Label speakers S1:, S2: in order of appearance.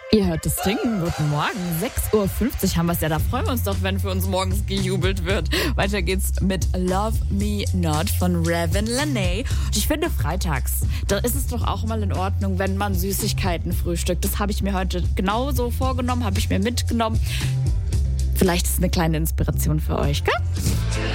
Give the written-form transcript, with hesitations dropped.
S1: Ihr hört das Ding. Guten Morgen. 6:50 Uhr haben wir es ja. Da freuen wir uns doch, wenn für uns morgens gejubelt wird. Weiter geht's mit Love Me Not von Raven Laney. Und ich finde, freitags, da ist es doch auch mal in Ordnung, wenn man Süßigkeiten frühstückt. Das habe ich mir heute genauso vorgenommen, habe ich mir mitgenommen. Vielleicht ist es eine kleine Inspiration für euch, gell?